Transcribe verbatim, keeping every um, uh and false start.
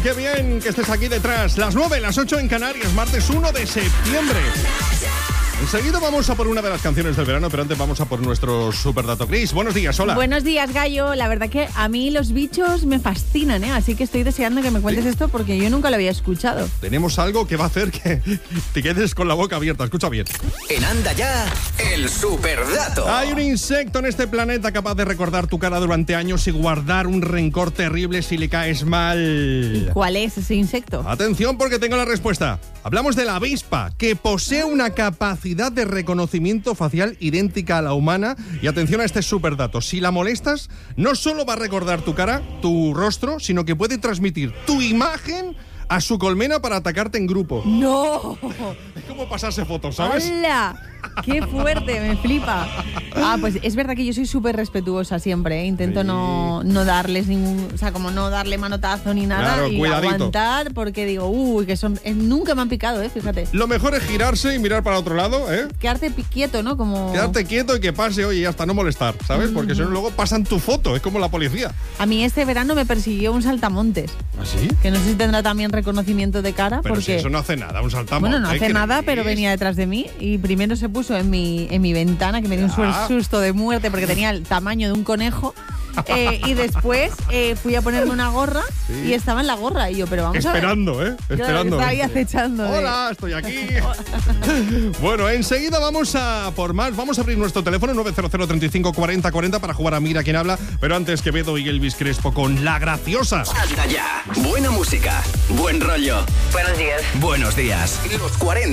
qué bien que estés aquí detrás. Las nueve, las ocho en Canarias, martes uno de septiembre. Enseguida vamos a por una de las canciones del verano, pero antes vamos a por nuestro superdato. Chris, buenos días, hola. Buenos días, Gallo. La verdad que a mí los bichos me fascinan, ¿eh? Así que estoy deseando que me cuentes ¿Sí? esto porque yo nunca lo había escuchado. Tenemos algo que va a hacer que te quedes con la boca abierta. Escucha bien. En Anda Ya, el superdato. Hay un insecto en este planeta capaz de recordar tu cara durante años y guardar un rencor terrible si le caes mal. ¿Y cuál es ese insecto? Atención porque tengo la respuesta. Hablamos de la avispa, que posee una capacidad de reconocimiento facial idéntica a la humana. Y atención a este superdato. Si la molestas, no solo va a recordar tu cara, tu rostro, sino que puede transmitir tu imagen a su colmena para atacarte en grupo. ¡No! Es como pasarse fotos, ¿sabes? ¡Hala! ¡Qué fuerte! Me flipa. Ah, pues es verdad que yo soy súper respetuosa siempre, ¿eh? Intento sí. no, no darles ningún... O sea, como no darle manotazo ni nada. Claro, y cuidadito. Aguantar porque digo, uy, que son... Eh, nunca me han picado, ¿eh? Fíjate. Lo mejor es girarse y mirar para otro lado, ¿eh? Quedarte quieto, ¿no? Como... Quedarte quieto y que pase, oye, hasta no molestar, ¿sabes? Mm-hmm. Porque si no, luego pasan tu foto, es como la policía. A mí este verano me persiguió un saltamontes. ¿Ah, sí? Que no sé si tendrá también reconocimiento de cara. Pero porque... si eso no hace nada, un saltamontes. Bueno, no hace nada, pero venía detrás de mí y primero se puso en mi, en mi ventana, que me dio un ah. susto de muerte porque tenía el tamaño de un conejo. Eh, y después eh, fui a ponerme una gorra sí. y estaba en la gorra. Y yo, pero vamos Esperando, a ver. ¿eh? Esperando. Estaba ahí acechando. Hola, eh. estoy aquí. Bueno, enseguida vamos a por más. Vamos a abrir nuestro teléfono nueve cero cero, treinta y cinco, cuarenta, cuarenta para jugar a Mira quién habla. Pero antes, Quevedo y Elvis Crespo con La Graciosa. Anda ya. Buena música. Buen rollo. Buenos días. Buenos días. Los cuarenta.